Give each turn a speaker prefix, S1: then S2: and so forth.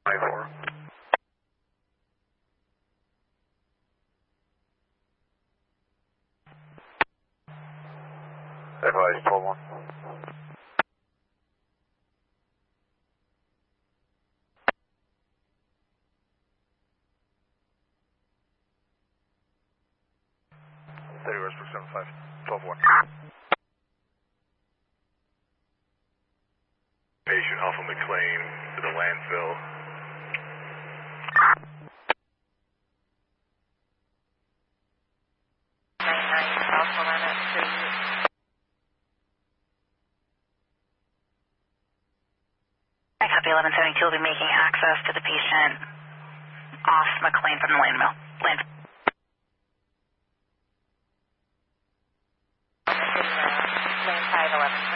S1: 24. Advise 12-1. Westbrook 75, 12-1. Patient off of McLean to the landfill.
S2: I copy 1172 will be making access to the patient off McLean from the landfill. Lane 511.